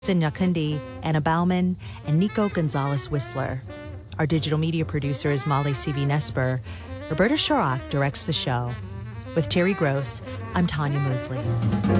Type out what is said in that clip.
Nyakundi, Anna Bauman, and Nico Gonzalez-Whistler. Our digital media producer is Molly C.V. Nesper. Roberta Shorrock directs the show. With Terry Gross, I'm Tanya Mosley.